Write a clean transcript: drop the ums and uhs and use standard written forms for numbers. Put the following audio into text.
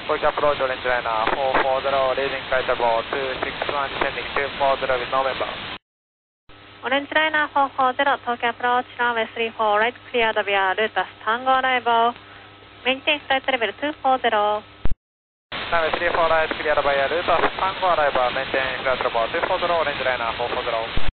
Quick approach, orange liner 440, leading kite about 261, descending 240 with November. Orange liner 440, Tokyo approach, runway 34, right cleared via Lotus Tango arrival. Maintain flight level 240. Runway 34, right cleared via Lotus Tango arrival, maintain flight level 240, orange liner 440.